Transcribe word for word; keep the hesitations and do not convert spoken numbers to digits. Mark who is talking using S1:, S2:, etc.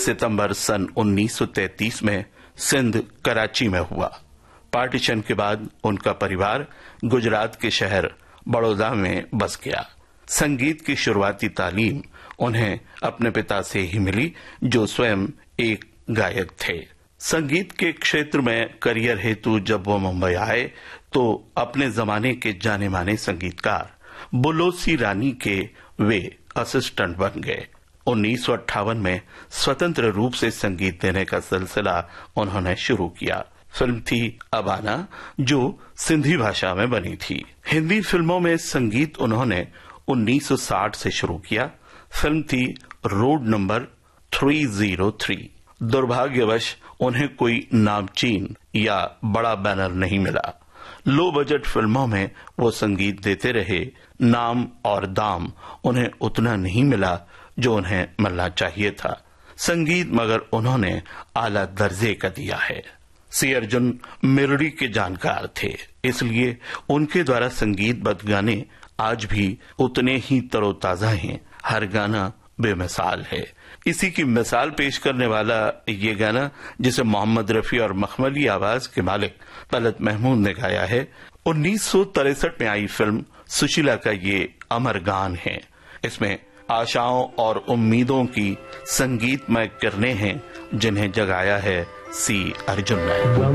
S1: सितंबर सन उन्नीस सौ तैंतीस में सिंध कराची में हुआ। पार्टीशन के बाद उनका परिवार गुजरात के शहर बड़ौदा में बस गया। संगीत की शुरुआती तालीम उन्हें अपने पिता से ही मिली, जो स्वयं एक गायक थे। संगीत के क्षेत्र में करियर हेतु जब वो मुंबई आए तो अपने जमाने के जाने माने संगीतकार बुलोसी रानी के वे असिस्टेंट बन गए। उन्नीस सौ अट्ठावन में स्वतंत्र रूप से संगीत देने का सिलसिला उन्होंने शुरू किया। फिल्म थी अबाना, जो सिंधी भाषा में बनी थी। हिंदी फिल्मों में संगीत उन्होंने उन्नीस सौ साठ से शुरू किया। फिल्म थी रोड नंबर तीन सौ तीन। दुर्भाग्यवश उन्हें कोई नामचीन या बड़ा बैनर नहीं मिला। लो बजट फिल्मों में वो संगीत देते रहे। नाम और दाम उन्हें उतना नहीं मिला जो उन्हें मिलना चाहिए था। संगीत मगर उन्होंने आला दर्जे का दिया है। सी अर्जुन मेलोडी के जानकार थे, इसलिए उनके द्वारा संगीतबद्ध गाने आज भी उतने ही तरोताजा हैं। हर गाना बेमिसाल है। इसी की मिसाल पेश करने वाला ये गाना, जिसे मोहम्मद रफी और मखमली आवाज के मालिक तलत महमूद ने गाया है, उन्नीस सौ तिरसठ में आई फिल्म सुशीला का ये अमर गान है। इसमें आशाओं और उम्मीदों की संगीतमय किरणें हैं, जिन्हें जगाया है सी अर्जुन ने।